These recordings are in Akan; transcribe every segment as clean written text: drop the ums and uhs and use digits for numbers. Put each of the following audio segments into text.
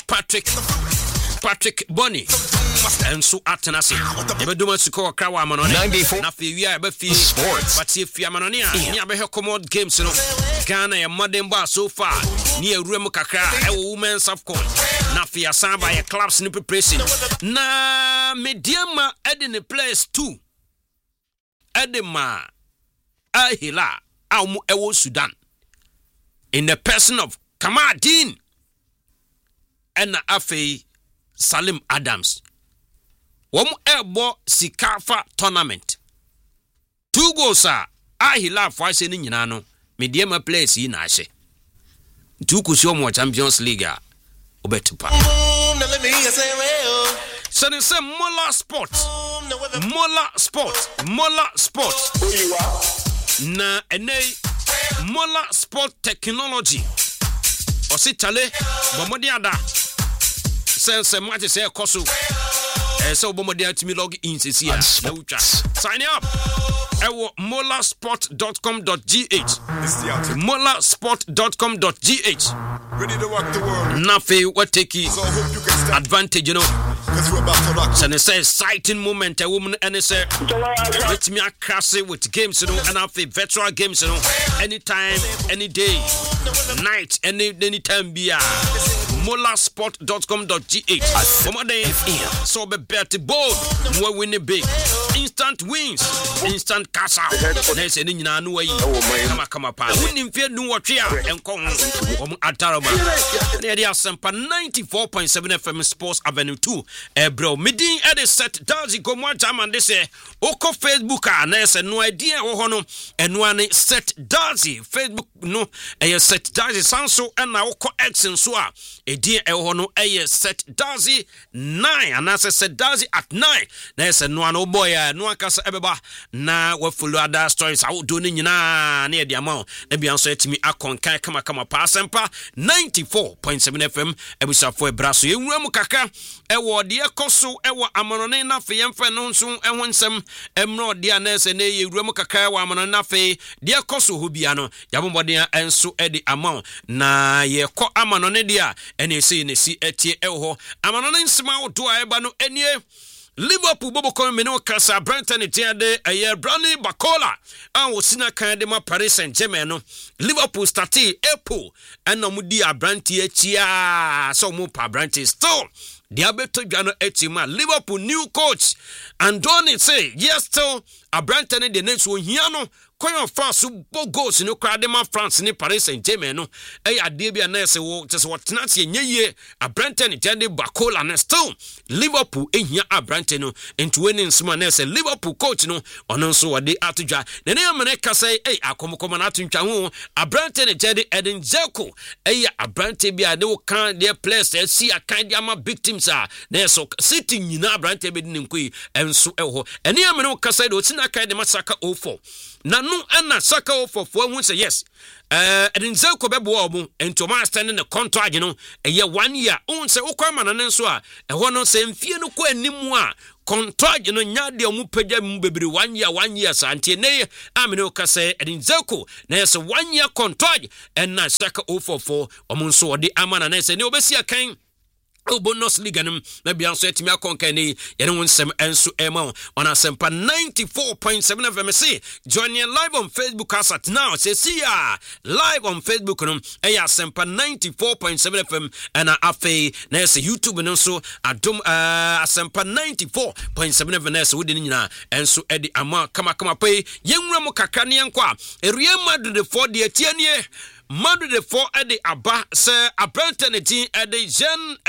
Patrick Bonny and so Atanasi. Ebeduma Suko Kawa Manone. Nafi we are Befi Sports. But if Yamanonia, Niabehe Commode Games, Ghana and Modern Bar so far. Near Remo Kakra, a woman's Afcon. Nafi Asaba, a club snippet pressing. Na Mediama adding the place too. Edema Ahila, Aumu Ewo Sudan. In the person of Kamadin and Afe Salim Adams. Womu ebo Sikafa tournament. 2 goals are Ahila for us in Yinano. Mediama place in Ashe. 2 Kusiomo Champions League. Obetupa. So they say Mola Sports. Na ene Mola Sport Technology. Ositale Bomodiada. Sense match say koso. So Bomodia to me log in here. Sign up. Ewo molasport.com.gh. molasport.com.gh. Ready to rock the world. Nafe what take advantage, you know. And it says exciting moment, a woman and it said with me a crassy with games, you know, and have virtual games, you know, anytime, any day, night, anytime be molasport.com.gh. So be better bold, more winning big, instant wins, instant cash out. There's any no way. Come up, winning fear no what here and come Ataraba. There are some 94.7 FM Sports Avenue 2. Bro, meeting at the set does it go more time and they say Oko Facebook and there's no idea oh and one set does it Facebook no a set does it sound so and now Oko X and so a dear no a set does it 9 and as I said does it at 9 there's a no boy no case ebeba na we follow other stories out doing na near the amount maybe answer to me akon kai kama pass sempa 94.7 FM ebisa for braso yenwura kaka ewo de ekoso ewo amonone na fe yemfa no nso ehonsem emro de anese na yewura mu kaka ewo amonone na fe de ekoso ho bia no yabombode enso edi amount na yekọ amonone de a ene se ne si etie ewo amonone nsema wo do a eba no enie Liverpool bobo kon me no kasa Brenton etiade aye Brani Bakola an wosina kan de ma Paris Saint-Germain no Liverpool started April and no mudi abranti echia so mo pa abranti still the abeto dwano etima Liverpool new coach and don't it say yes still Brenton de next one here no koyo France bo goals no crade ma France ni Paris Saint-Germain no e ade bia na se wo just what na se nyeye Brenton etiade Bakola na still Liverpool ehia Brenton no into winning small na se Liverpool coach no ono so wade atodwa na ne America say akomokomo na atundwa ho Brenton etiade Edin Dzeko Brenton bia de wo kan their players see akan dia ma big teams na so City nyina Brenton be din nkoi enso eho ene America say do tina kan de masaka 04 na no ana saka 04 hu say yes Edin Dzeko bebo omo entoma stand in the contract you know 1 year on say ukwa na nso a eho no say mfie no kwa animu a contract you know nya de omu pagya mu bebere 1 year santie ne amene ka say Edin Dzeko na yes 1 year contract and na saka 044 omo nso ode amana na say ne obesi akan bonus league na bia nso etimi akonka ni yene wonsem enso ema on asempa 94.7 FM joining live on Facebook as at now say see live on Facebook no asempa 94.7 FM and afi na say YouTube no so adom asempa 94.7 FM so wodi nyina enso edi ama kama pay yenwura mo kakra ne enkwa Real Madrid the 4 de atianie Madrid the 4 at the Abba, Sir Abrantanity at the Jen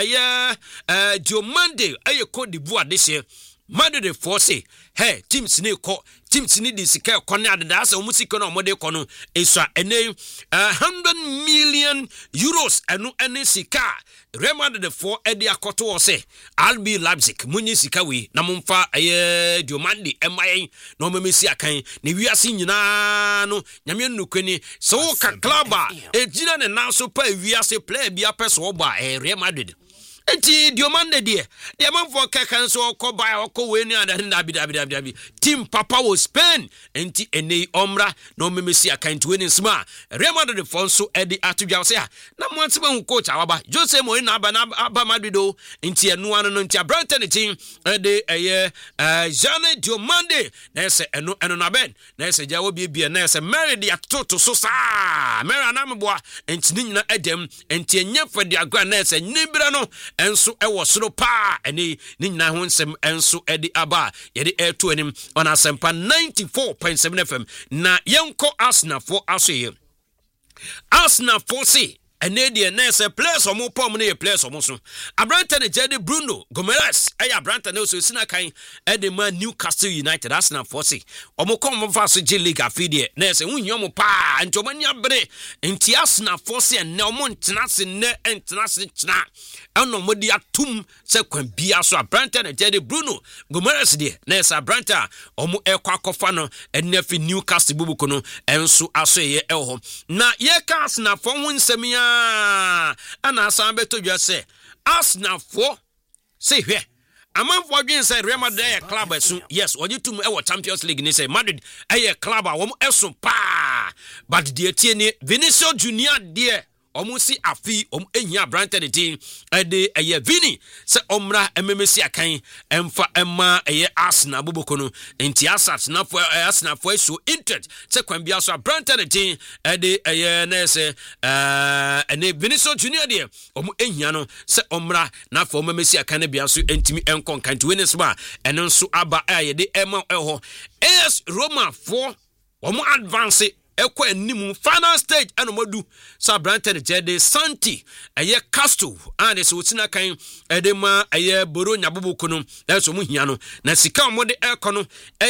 Diomande, a Cote d'Ivoire this year. Madrid the 4 say, hey, Team Sini di sika konya de da so musika no mode kono eswa ene 100 million euros enu ene sika Real the 4 edi akoto wo se RB Leipzig munyi sika we na momfa Diomande emayen no memesi akan ne wiase nyina no nyame nnukwani so ka club ejina ne na so pa wiase player bia peso wo ba Real Madrid enti Diomande die the man for kakan so ko buy ko we ni adabi team papa was Spain enti ene omra no memesi akan to win sma Real Madrid for so edi atudwa say na mo anse ban coach awaba Jose Mourinho aba Madrid o enti enu anu no enti Brighton team edi Jane Diomande na se enu na ben na se jawo bia na se Mary de atoto so sa Mary anamboa enti ni nyina edem enti enye fadi agwa na se nibira no enso ewo soro pa eni ni nyina ho nsem enso edi aba yedi airto anim on Asempa 94.7 FM na yenko Arsenal for asoye Arsenal for say Enedi na se players omo pom na ye players omo so Abranta ne Jede Bruno Gomes Abranta ne so sina kan edema Newcastle United Arsenal for say omo kom fa so G League afide na se hunyi omo pa ntoma nya bere enti Arsenal for say na omo ntena ne ntena se tena eno modi atum se kwan bia so Abranta ne Jede Bruno Gomes de na se Abranta omo ekwa kofa no enefi Newcastle bubuko no enso asoye eho na ye ka Arsenal for hu nsem ana asan beto dwa se Arsenal for say hwe aman for dwen say Real Madrid club esu yes ojitum e wo Champions League ni say Madrid club a wo esu pa but the tie ni Vinicius Junior de omusi afi ehia Brighton team ede Vini se omra ememesi akan emfa emma Arsenal boboko no enti Arsenal for so interest se kwan bia so Brighton team ede na se ene Vinicius Junior de ehia no se omra na for ememesi akan bia so entimi enkon kan to win ba eno nso aba de emma eho AS Roma for advance ekwa animu final stage anomodu sa Brighton Jede Santi Castro and so tina kan edema Bologna bubuko no so mu hia no na sika mo de ekono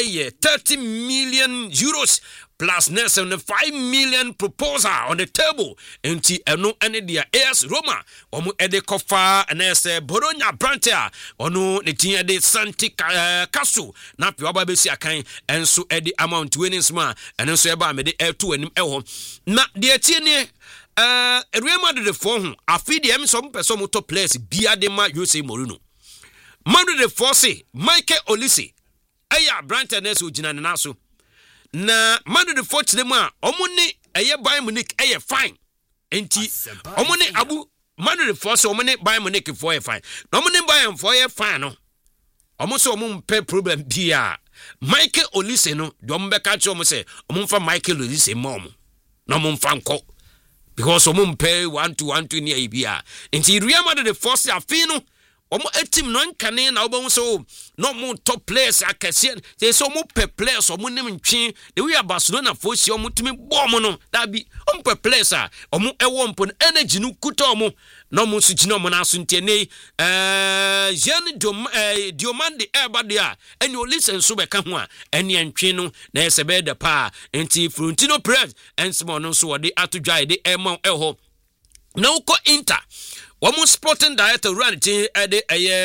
30 million euros plus Nelson 5 million proposal on the table enti eno ene dia AS Roma omu ede kofa na se Bologna Brighton ono ne tin ede Santi Castro na pe oba besi akan enso ede amount winnings ma eno so eba me de to anim eho na de tie ne Real Madrid for hu afide em so person mo top players bia de ma Jose Mourinho Madrid for say Michael Olise Brighton na so gina na so na Madrid for them a omune Bayern Munich fine enti omune abu Madrid for so omune Bayern Munich for fine no omune Bayern for fine no omuso omumpe problem bia Michael Olise no dom be catch omo say omumfa Michael Olise mom no omumfa nko because omumpe 1-2 ni bia enti Real Madrid for say afino omo etim no nkane na obo so no mo top players akese say so mo pe players omo nim ntwe the way Barcelona for si omo timi bom no da bi omo pe players a omo ewo mpo energy no kuta omo no mo su gina omo na so ntene Jean Diomande ebadia eni Olise so be ka ho a eni ntwe no na esebe de pa enti Florentino Perez ensmo no so wode atodwa de emon eho na uko Inter Womu sporting director Ranity ede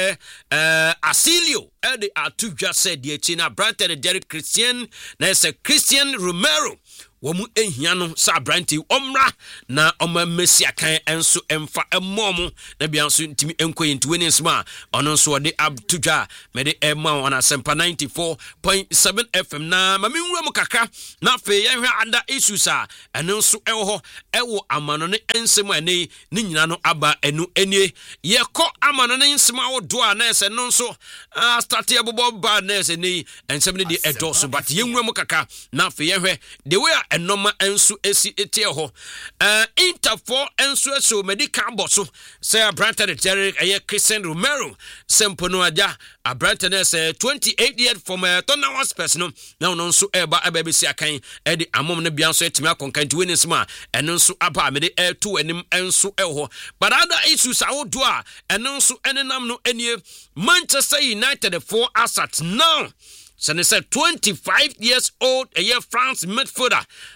Asilio ede atudwa said the China Brighton Derek Christian na se Christian Romero womu ehia no sa Brighton omra na oma Messi akan enso emfa emom na bia nso ntimi enkoyi ntweni nsma ono nso de atudwa mede ema on Asempa 94.7 FM na mamenwura mu kakra na fe yehwe ada issues a eno nso ewo amano ne ensem ane ni nyina no aba enu enie yekọ amano ne ensem awodo a na ese no nso start ebobo ba na ese ni ensem ne de edoso but yenwura mu kakra na fe yehwe the way enoma ensu esi etie ho Inter for ensu so medical bosso say Brighton Terry Christian Romero sempono aja Brighton is 28 years from Tottenham person now no so eba abesi akan e de amom na bia so etimi akonkan to win sma eno nso aba me de to anim enso eho but other issues awodo a eno nso enenam no enie Manchester United for assets now. So they said 25 years old, France midfielder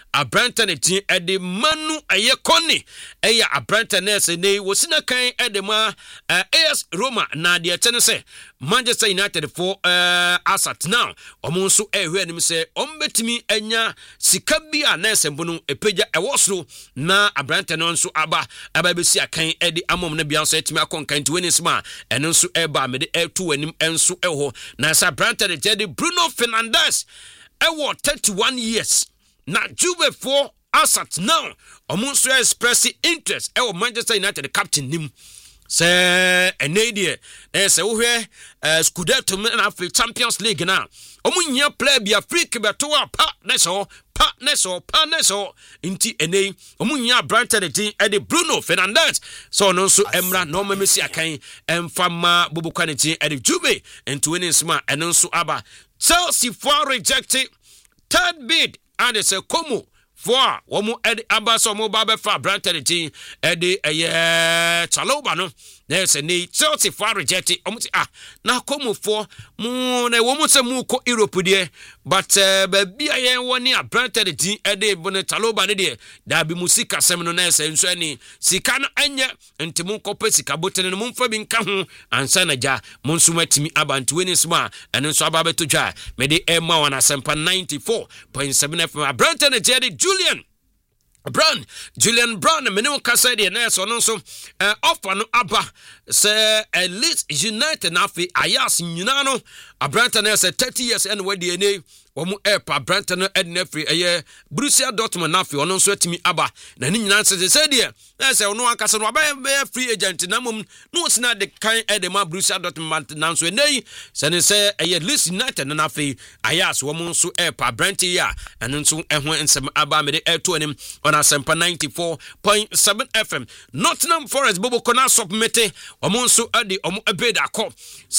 abranta ne tin ede manu eye koni eya abranta ne se ne wosina kan ede ma AS Roma na de tene se Manchester United for asat now omo nso ehwe anim se ombetimi anya sika bia na esembo no epeja ewosro na abranta no nso aba besi akan ede amom na bia nso etimi akonkan ti weni sma eno nso eba mede etu anim enso eho na sa abranta de Bruno Fernandes ewo 31 years na Juve for asat now omo nso express interest ewo Manchester United captain nim se enedie se wo hwe Scudetto na Champions League na omo nya player bia free kibeto pa na so inti enei omo nya Brighton de ede Bruno Fernandes so no nso emra no memesi akan emfama bobokwane tin ede Juve into winning sma eno nso aba Chelsea for rejected third bid and it's a Como for womu edi abaso mo ba fa Brighton team edi Chaloba no there's a need Chelsea for rejected omuti na Como for mu na womu se mu ko Europe die but baby aye woni a Brighton team edi bone Chaloba ne die da bi musika sem no na se nso ani sika no anya ntemu kopa sika botene no mumfa bi nka ho ansa na ja monsuma timi abantu weni sma eno nso aba beto dwa me de ema wana sempa 94.7 FM Brighton team Julian Brown menu kasa de na so no so offer no aba say Leeds United na fi Ayas nyina no Abranta na say 30 years and we de ne omu airpa Abranta no edna free Borussia Dortmund na fi ono nso atimi aba na ni nyina say de na say ono akasa no aba free agent na mum no sina de kan edema Borussia Dortmund na nso nei say Leeds United na fi Ayas wo mu nso airpa Abranta ya eno nso eho ensem aba me de airto anim on Asempa 94.7 FM Nottingham Forest Bobo Kona submit omo nso ade omo ebeda akọ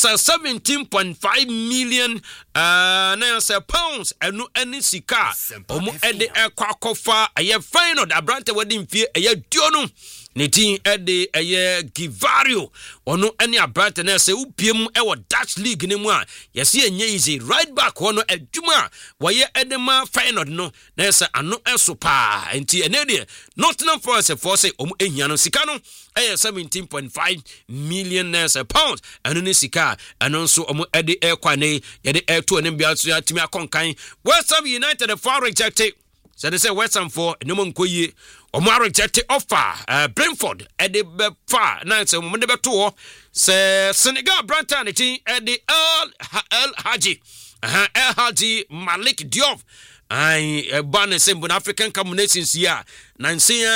17.5 million na say pounds enu ani sika omo ede akwakofa aye final da Abrante wadi mfie aye duonu ne tin ede aye Givario ono ani Abrante na say upiem ewo Dutch league ne mu a yesi enye easy right back ono adwuma waye edema final no na say ano esopa enti enede Nottingham Forest force omo ehia no sika no 17.5 million pounds anu ne sika anu nso omo ede ekwane yede eto ne bia so atimi akonkan West Ham United for rejected so they say West Ham for no nkoye omo rejected offer Brentford ede be fa na say omo de beto se Senegal Brantan ti ede El Hadji Malik Diop ban sembo African communities here nansia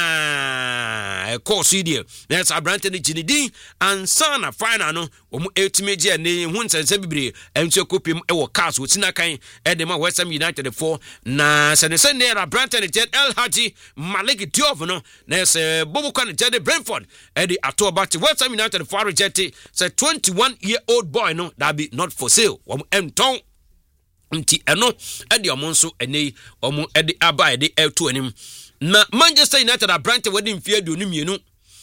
course idea that's Abrante ni jinidi and sana final no omu etime ne hu nsense bibre enso kopim e wo cars wotina kan edema West Ham United for na senese ne Abrante ni El Hadji Malik Diop no na se bobo kan de Brentford edi ato bat West Ham United for rejected say 21-year-old boy no that be not for sale omu enton nti eno ede omonso enei omo ede aba ede eto anim na Manchester United Abrante wadi mfie aduonu mienu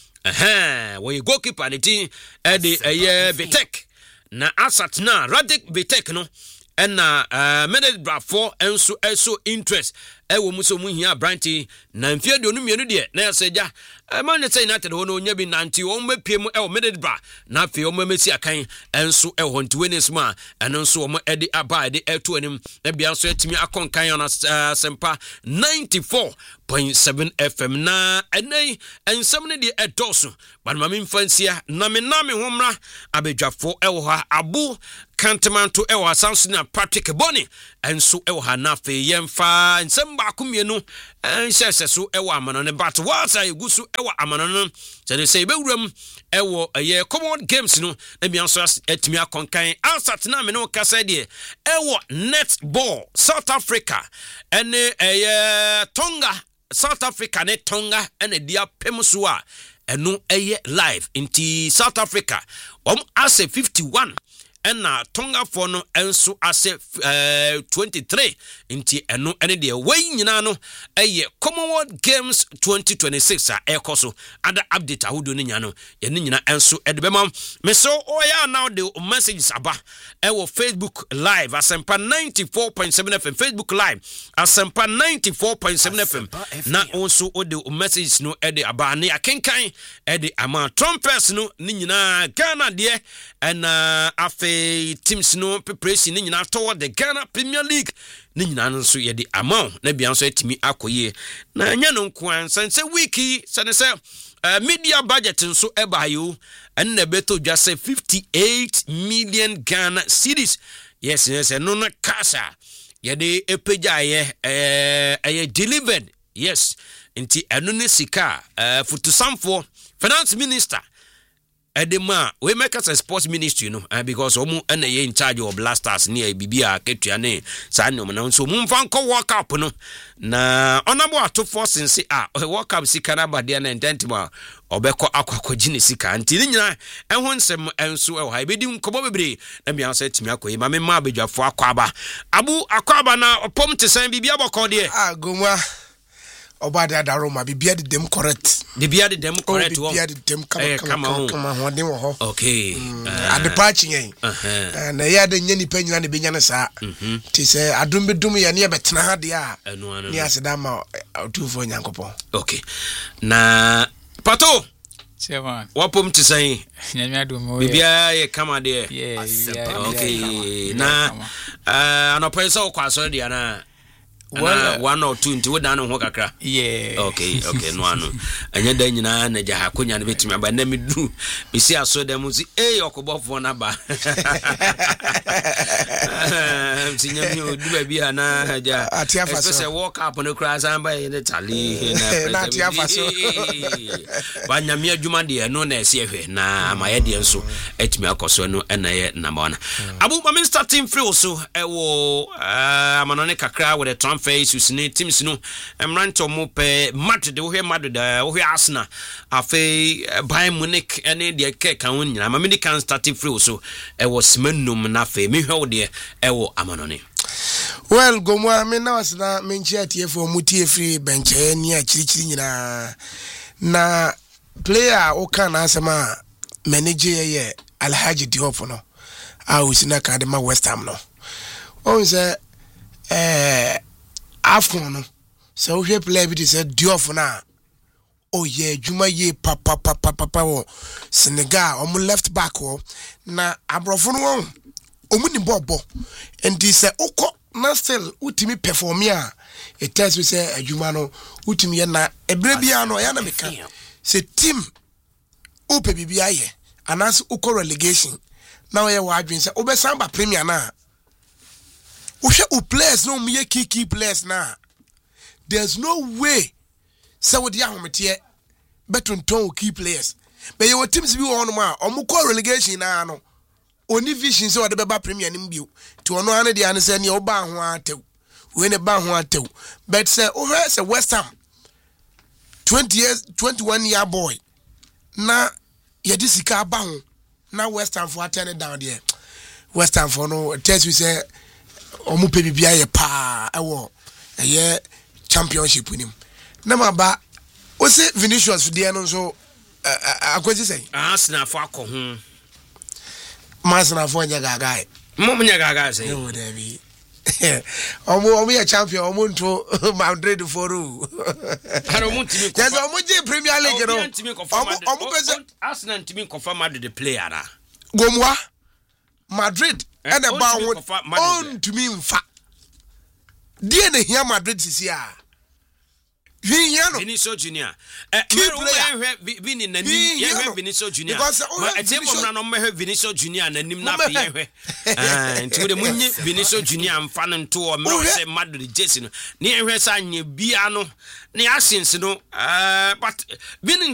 we goalkeeper ne tin ede Vitek na asat na Radek Vitek no ena Middlesbrough for enso eso interest ewo muso mu hia Abrante na mfie aduonu mienu de na yaseja Manchester United wono onya bi nanti o mapiem ewo Middlesbrough na fe o mamesi akan enso eho ntiweni sma eno nso o ede aba ede eto anim na bia nso atimi akonkan on Asempa 94.7 FM na enei ensem ne de edoso but mame mfansia na me homra abedwafo ewo ha Abu Kantemanto ewo Samson na Patrick Boni enso ewo ha na fe yemfa ensem ba komienu enhyese so ewo amano ne but what I gusu ewo amano no say say bewuram ewo common games no na bia nso atimi akonkan ansat na me no kasa de ewo netball South Africa ene Tonga South Africa ne Tonga ene dia pemso a eno live inti South Africa ase 51 ɛna Tongafoɔ no enso ase 23 nti ɛno ɛne deɛ wei nyina no ɛyɛ Commonwealth Games 2026 a ɛkɔ so ada update ahodo no nya no yɛne nyina enso ɛde bɛma me so oya now the messages aba ɛwɔ Facebook live Asempa 94.7 FM Facebook live Asempa 94.7 FM na also ode messages no ɛde aba ne akenkan ɛde ama trumpets no ne nyina Ghana deɛ ɛna afe teams no preparation ne nyina toward the Ghana Premier League ne nyina no so yɛde ama na bia nso atimi akoye na nya no nkoan sense wiki sense media budget nso ebayo and na beto just say 58 million Ghana cedis. Yes, no kasa yede epeja ye delivered. Yes, nti eno ne sika futusamfo finance minister Edema we make us a sports ministry because omu na ye in charge of blasters near bibia ketua ne sa no na so mumfa nko work up no na onabo ato force nsi work up sika na bade na intent ma obekọ akwakoji ne sika nti ni nyina ehwo nsem enso e ha ebedi nkobo bebre na bia so atimi akoyi ma me ma abedwafo akwaba abu akwaba na opom tesan bibia bokọ de agoma Obada Daroma, be the dem correct. The beard dem correct. Be the dem come on. Okay. At the patching, and I had a yenny penny and the Bianasa. Tis a Adumbe Dumi and near Betnadia. Near Sadama two for Yankopo. Okay. Na Pato. Wapum to say, Bibia, come on, dear. Okay. Na, no peso quasi, Diana. Well, 1 or 2 into down on Hokakra. Yeah. Okay, no. And then nyina na ja hakonya na betimi ba na me du. Me see aso dem uzi okobofo na ba. Sinya mi odu ba bia na ja. Especially walk up on the cross and by the tali na atiafa so. Ba nyame adwuma de no na ese ehwe na amaye de nso etimi akoso no na ye number 1. Abu ma starting free so ewo amanone kakra with the face usine teams no emranto mo pe Madrid wo hwe Madrid wo hwe Arsenal afi Bayern Munich ene de keka won nyina ma me kan starting free so e was menum na afi me hwe wo de e wo amanone well gomwa me na wasna me nchi atiefo mutie free bench ni akirichiri nyina na player o kan asema manager ye Alhaji Diop no a usina kadema West Ham no o say Afcon no so we play bit say Diouf na oh yeah juma ye papa wo Senegal omu left back wo na abrofo no omu ni bobo and this okọ na still utimi perform ya it tells we say adwuma no utimi ye na ebre bia no ya na meka say team ope bibia ye anas ukọ relegation na we wa adwen say obesamba premier na Usha players no me key players na. There's no way say what ya hometie better ton key players. But your teams be on ma omuko relegation na no. Oni vision say what the beba premier nim bio. To ono ane de ane say ne oba ho atew. We ne ba ho atew. But say over say West Ham 21 year boy. Na ye disika ba ho. Na West Ham for turn it down there. West Ham for no test we say omu pe bibia ye pa ewo ye championship nim na maba o se Vinicius de no so akwaji say Arsenal for akọ Arsenal for nya gaga nya gaga say o de bi omu ye champion omu nto Madrid for ru haro mu timi ko yes omu je Premier League no omu pese Arsenal timi confirm the player na gomwa Madrid and a bound on to me mfa dear the here Madrid sisi a Vinicius Junior Vinicius Junior because no me Vinicius Junior na nim na fe nti de munye Vinicius Junior mfa no to o me say Madrid Jason ne ehwe sa anya bia no ne asins no but